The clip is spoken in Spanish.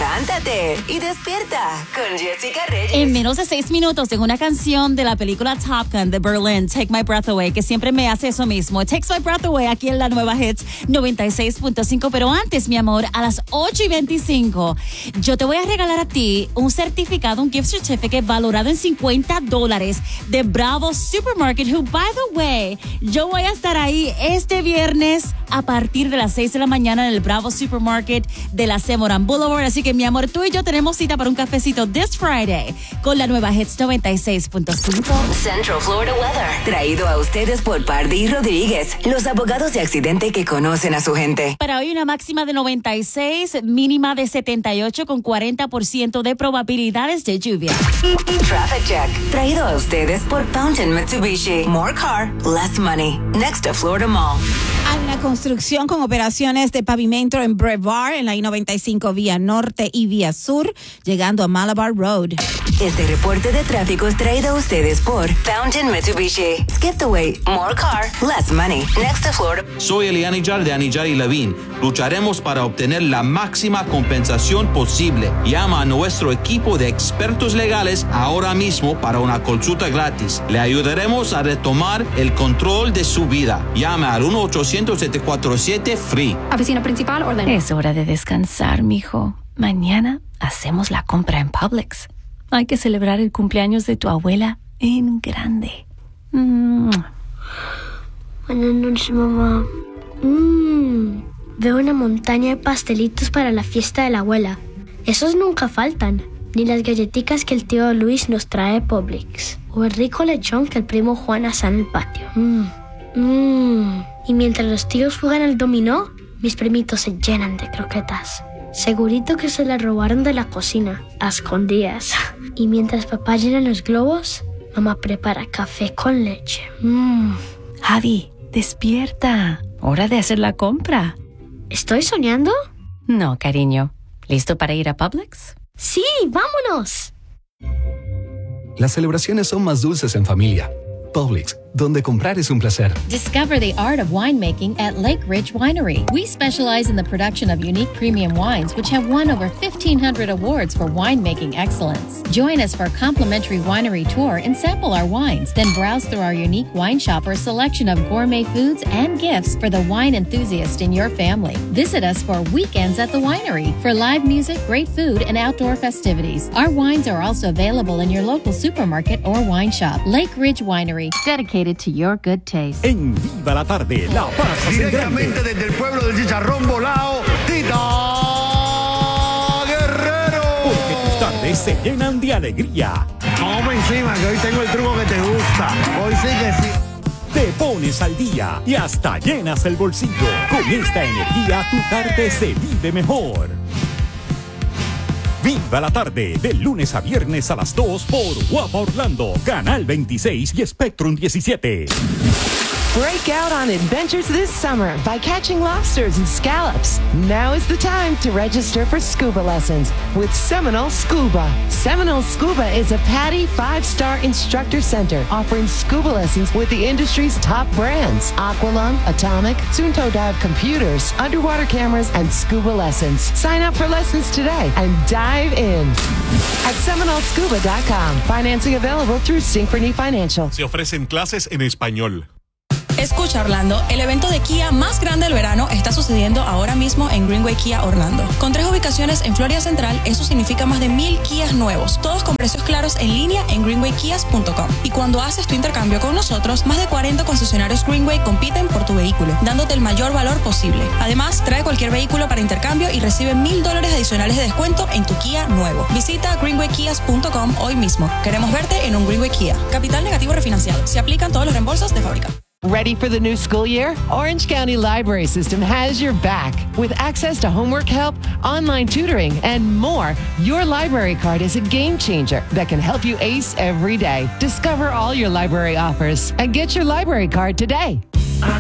levántate y despierta con Jessica Reyes. En menos de 6 minutos tengo una canción de la película Top Gun de Berlin, Take My Breath Away, que siempre me hace eso mismo. Takes My Breath Away aquí en la nueva Hits 96.5. Pero antes, mi amor, a las 8:25, yo te voy a regalar a ti un certificado, un gift certificate valorado en $50 de Bravo Supermarket, who, by the way, yo voy a estar ahí este viernes a partir de las 6 de la mañana en el Bravo Supermarket de la Semoran Boulevard. Así que, mi amor, tú y yo tenemos cita para un cafecito this Friday con la nueva Hits 96.5. Central Florida Weather. Traído a ustedes por Pardy Rodríguez, los abogados de accidente que conocen a su gente. Para hoy una máxima de 96, mínima de 78 con 40% de probabilidades de lluvia. Traffic Check. Traído a ustedes por Fountain Mitsubishi. More car, less money. Next to Florida Mall. Hay una construcción con operaciones de pavimento en Brevard, en la I-95 vía norte y vía sur, llegando a Malabar Road. Este reporte de tráfico es traído a ustedes por Fountain Mitsubishi. Skip the wait. More car, less money. Next to Florida. Soy el Anijar de Anijar y Levine. Lucharemos para obtener la máxima compensación posible. Llama a nuestro equipo de expertos legales ahora mismo para una consulta gratis. Le ayudaremos a retomar el control de su vida. Llame al 1-800-747-FREE. Oficina principal, orden. Es hora de descansar, mijo. Mañana hacemos la compra en Publix. Hay que celebrar el cumpleaños de tu abuela en grande. Buenas noches, mamá. Veo una montaña de pastelitos para la fiesta de la abuela. Esos nunca faltan. Ni las galletitas que el tío Luis nos trae de Publix. O el rico lechón que el primo Juan asa en el patio. Y mientras los tíos juegan al dominó, mis primitos se llenan de croquetas. Segurito que se las robaron de la cocina, a escondidas. Y mientras papá llena los globos, mamá prepara café con leche. Javi, despierta. Hora de hacer la compra. ¿Estoy soñando? No, cariño. ¿Listo para ir a Publix? ¡Sí, vámonos! Las celebraciones son más dulces en familia. Publix, donde comprar es un placer. Discover the art of winemaking at Lake Ridge Winery. We specialize in the production of unique premium wines, which have won over 1,500 awards for winemaking excellence. Join us for a complimentary winery tour and sample our wines. Then browse through our unique wine shop or selection of gourmet foods and gifts for the wine enthusiast in your family. Visit us for weekends at the winery for live music, great food, and outdoor festivities. Our wines are also available in your local supermarket or wine shop. Lake Ridge Winery, dedicated to your good taste. En Viva la Tarde, la paz directamente desde el pueblo del chicharrón volado, Tita Guerrero. Porque tus tardes se llenan de alegría. Vamos encima, que hoy tengo el truco que te gusta. Hoy sí que sí. Te pones al día y hasta llenas el bolsillo. Con esta energía, tu tarde se vive mejor. Viva la Tarde, de lunes a viernes a las 2 por Guapa Orlando, Canal 26 y Spectrum 17. Break out on adventures this summer by catching lobsters and scallops. Now is the time to register for scuba lessons with Seminole Scuba. Seminole Scuba is a PADI 5-star instructor center offering scuba lessons with the industry's top brands: Aqualung, Atomic, Sunto Dive Computers, underwater cameras, and scuba lessons. Sign up for lessons today and dive in at SeminoleScuba.com. Financing available through Synchrony Financial. Se ofrecen clases en español. Escucha, Orlando, el evento de Kia más grande del verano está sucediendo ahora mismo en Greenway Kia Orlando. Con 3 ubicaciones en Florida Central, eso significa más de 1,000 Kias nuevos, todos con precios claros en línea en greenwaykias.com. Y cuando haces tu intercambio con nosotros, más de 40 concesionarios Greenway compiten por tu vehículo, dándote el mayor valor posible. Además, trae cualquier vehículo para intercambio y recibe $1,000 adicionales de descuento en tu Kia nuevo. Visita greenwaykias.com hoy mismo. Queremos verte en un Greenway Kia. Capital negativo refinanciado. Se aplican todos los reembolsos de fábrica. Ready for the new school year? Orange County Library System has your back. With access to homework help, online tutoring, and more, your library card is a game changer that can help you ace every day. Discover all your library offers and get your library card today.